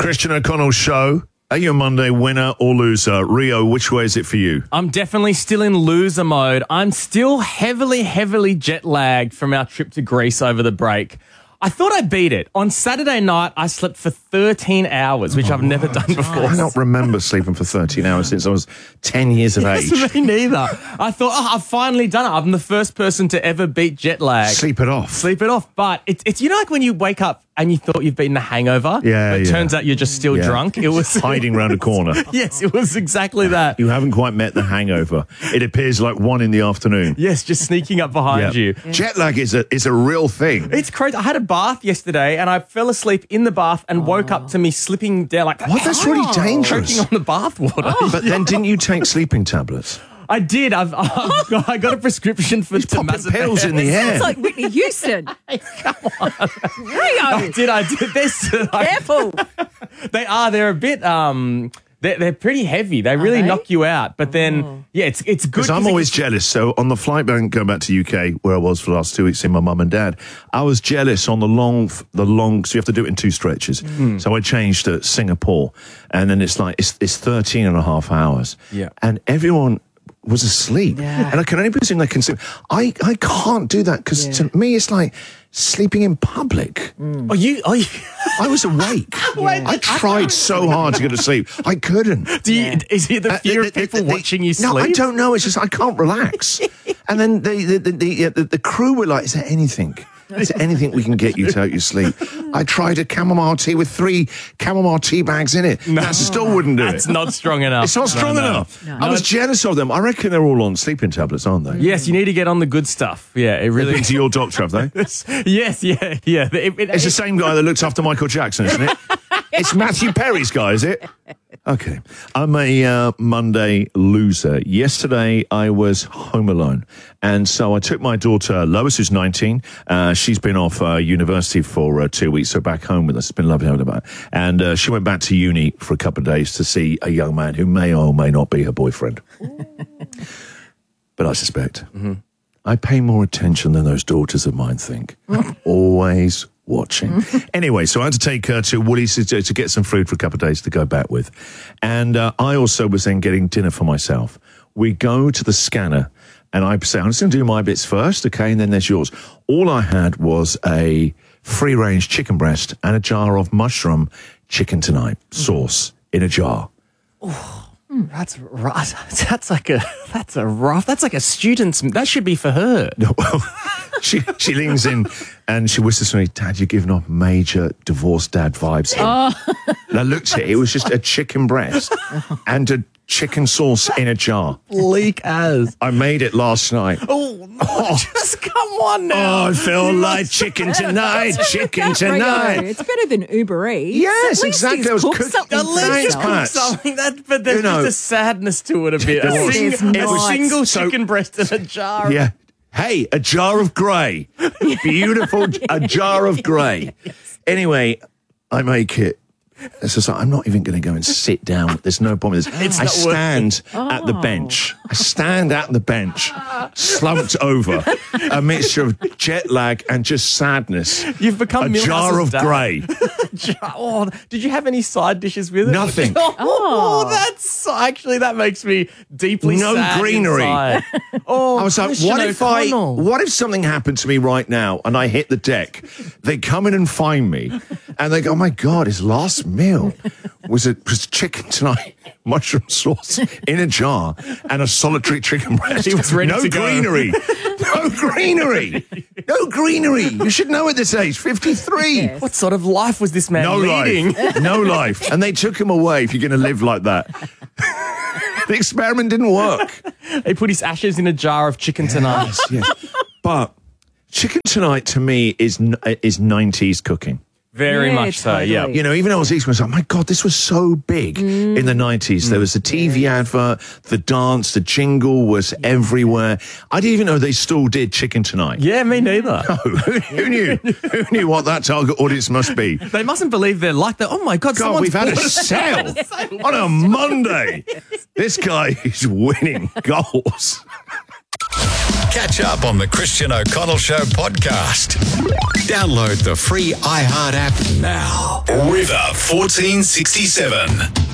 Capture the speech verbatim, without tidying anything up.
Christian O'Connell Show. Are you a Monday winner or loser? Rio, which way is it for you? I'm definitely still in loser mode. I'm still heavily, heavily jet lagged from our trip to Greece over the break. I thought I beat it. On Saturday night, I slept for thirteen hours, which oh, I've never done before. I don't remember sleeping for thirteen hours since I was ten years of age. Yes, me neither. I thought, oh, I've finally done it. I'm the first person to ever beat jet lag. Sleep it off. Sleep it off. But it's, it's you know, like when you wake up and you thought you've beaten a hangover, yeah, but it yeah. turns out you're just still yeah. drunk. It was hiding around a corner. Yes, it was exactly that. You haven't quite met the hangover. It appears like one in the afternoon. Yes, just sneaking up behind yeah. you. Yeah. Jet lag is a is a real thing. It's crazy. I had a bath yesterday and I fell asleep in the bath and oh. woke up to me slipping down like what? That's oh. really dangerous. Choking on the bath water. Oh. But then didn't you take sleeping tablets? I did. I've, I've got, I got a prescription for temazepam. Pills in the air. Sounds like Whitney Houston. Hey, come on, Rio. I did. I did this. Careful. They are. They're a bit. Um, they're, they're pretty heavy. They really they? knock you out. But then, oh. yeah, it's it's good. Because I'm always it's, jealous. So on the flight back going back to U K, where I was for the last two weeks, seeing my mum and dad, I was jealous on the long, the long. So you have to do it in two stretches. Mm. So I changed to Singapore, and then it's like it's it's thirteen and a half hours. Yeah, and everyone was asleep, yeah. and I can only presume they can sleep. I, I can't do that because yeah. to me it's like sleeping in public. Mm. Are you? Are you? I was awake. Yeah. I tried so hard to go to sleep. I couldn't. Do you? Yeah. Is it the fear uh, the, the, of people the, the, watching you sleep? No, I don't know. It's just I can't relax. And then the the the, the, the the crew were like, "Is there anything? Is there anything we can get you to help you sleep?" I tried a chamomile tea with three chamomile tea bags in it. No, that still wouldn't do That's it. It's not strong enough. It's not strong no, no. enough. No. I was jealous of them. I reckon they're all on sleeping tablets, aren't they? Yes, you need to get on the good stuff. Yeah, it really. They've been to your doctor, have they? Yes, yeah, yeah. It, it, it's it, the same guy that looks after Michael Jackson, isn't it? It's Matthew Perry's guy, is it? Okay. I'm a uh, Monday loser. Yesterday, I was home alone. And so I took my daughter, Lois, who's nineteen. Uh, she's been off uh, university for uh, two weeks, so back home with us. It's been lovely having her back. And uh, she went back to uni for a couple of days to see a young man who may or may not be her boyfriend. But I suspect. Mm-hmm. I pay more attention than those daughters of mine think. Always watching. Anyway, so I had to take her to Woolies to, to get some food for a couple of days to go back with. And uh, I also was then getting dinner for myself. We go to the scanner and I say, I'm just going to do my bits first, okay, and then there's yours. All I had was a free-range chicken breast and a jar of mushroom chicken tonight sauce in a jar. Oh. Mm, that's rough. That's like a that's a rough. That's like a student's. That should be for her. No, well, she she leans in and she whispers to me, "Dad, you're giving off major divorced dad vibes here." Oh. And I looked at it. It was just a chicken breast and a chicken sauce in a jar. Bleak as. I made it last night. Oh, no, oh. Just come on now. Oh, I feel like chicken tonight. Chicken tonight. It's better than Uber Eats. Yes, exactly. I was cooked something. At least cook something. That, but there's you know, just a sadness to it a bit. A, sing, a not. single so, chicken breast in a jar. Yeah. Hey, a jar of grey. Beautiful, a jar of grey. Anyway, I make it. It's just like, I'm not even going to go and sit down. There's no point with this. It's I not stand oh. at the bench. I stand at the bench, slumped over, a mixture of jet lag and just sadness. You've become a jar of grey. Oh, did you have any side dishes with it? Nothing. Oh, oh that's actually that makes me deeply no sad. No greenery. Oh, I was like, what if I? What if something happened to me right now and I hit the deck? They come in and find me, and they go, "Oh my God, his last meal was it was chicken tonight, mushroom sauce in a jar, and a solitary chicken breast." He was ready no to go. greenery, no greenery, no greenery. You should know at this age, fifty-three. Yes. What sort of life was this man no leading? Life, no life, and they took him away. If you're going to live like that. The experiment didn't work. They put his ashes in a jar of chicken tonight. Yes, yes. But chicken tonight to me is is nineties cooking. Very yeah, much so, totally. yeah. You know, even I was East, I was like, my God, this was so big mm. in the nineties. Mm. There was the T V yeah. advert, the dance, the jingle was yeah. everywhere. I didn't even know they still did Chicken Tonight. Yeah, me neither. No, who, who knew? Who knew what that target audience must be? They mustn't believe they're like that. Oh my God, God, we've had a sale on a Monday. This guy is winning goals. Catch up on the Christian O'Connell Show podcast. Download the free iHeart app now. River fourteen sixty-seven.